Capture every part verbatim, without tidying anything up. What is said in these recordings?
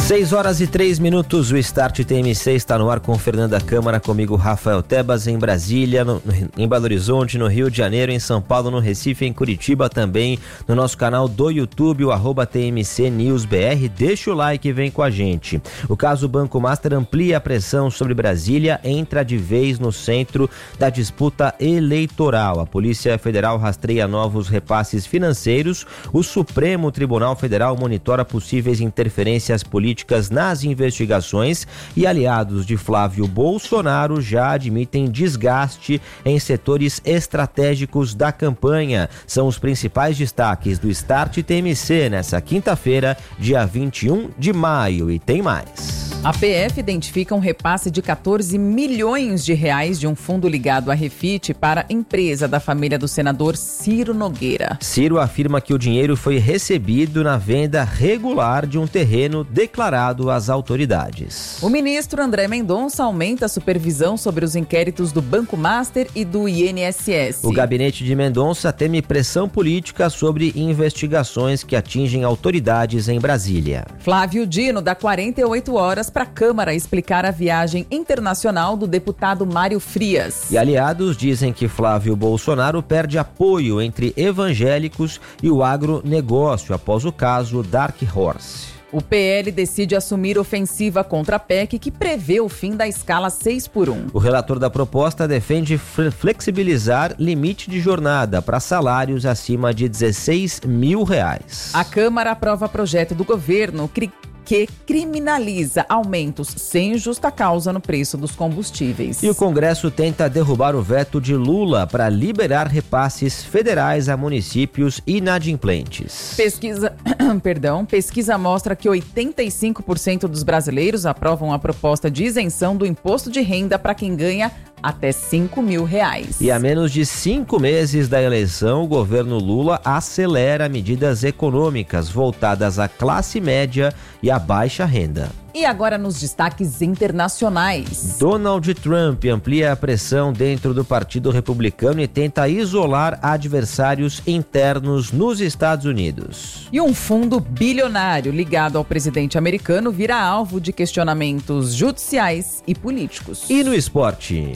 seis horas e três minutos, o Start T M C está no ar com Fernanda Câmara, comigo Rafael Tebas, em Brasília, no, em Belo Horizonte, no Rio de Janeiro, em São Paulo, no Recife, em Curitiba também, no nosso canal do YouTube, o arroba T M C News B R. Deixa o like e vem com a gente. O caso Banco Master amplia a pressão sobre Brasília, entra de vez no centro da disputa eleitoral. A Polícia Federal rastreia novos repasses financeiros, o Supremo Tribunal Federal monitora possíveis interferências políticas nas investigações e aliados de Flávio Bolsonaro já admitem desgaste em setores estratégicos da campanha. São os principais destaques do Start T M C nessa quinta-feira, dia vinte e um de maio, e tem mais. A P F identifica um repasse de quatorze milhões de reais de um fundo ligado à Refit para a empresa da família do senador Ciro Nogueira. Ciro afirma que o dinheiro foi recebido na venda regular de um terreno declarado às autoridades. O ministro André Mendonça aumenta a supervisão sobre os inquéritos do Banco Master e do I N S S. O gabinete de Mendonça teme pressão política sobre investigações que atingem autoridades em Brasília. Flávio Dino dá quarenta e oito horas para a Câmara explicar a viagem internacional do deputado Mário Frias. E aliados dizem que Flávio Bolsonaro perde apoio entre evangélicos e o agronegócio após o caso Dark Horse. O P L decide assumir ofensiva contra a P E C que prevê o fim da escala seis por um. O relator da proposta defende flexibilizar limite de jornada para salários acima de dezesseis mil reais. A Câmara aprova projeto do governo que que criminaliza aumentos sem justa causa no preço dos combustíveis. E o Congresso tenta derrubar o veto de Lula para liberar repasses federais a municípios inadimplentes. Pesquisa, perdão, pesquisa mostra que oitenta e cinco por cento dos brasileiros aprovam a proposta de isenção do imposto de renda para quem ganha até cinco mil reais. E a menos de cinco meses da eleição, o governo Lula acelera medidas econômicas voltadas à classe média e à baixa renda. E agora nos destaques internacionais. Donald Trump amplia a pressão dentro do Partido Republicano e tenta isolar adversários internos nos Estados Unidos. E um fundo bilionário ligado ao presidente americano vira alvo de questionamentos judiciais e políticos. E no esporte?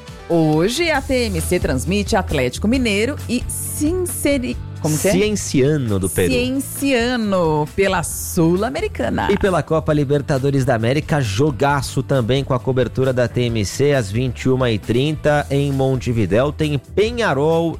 Hoje a T M C transmite Atlético Mineiro e Sinceri... Como que é? Cienciano do Peru. Cienciano pela Sul-Americana. E pela Copa Libertadores da América, jogaço também com a cobertura da T M C às vinte e uma e trinta em Montevidéu. Tem Peñarol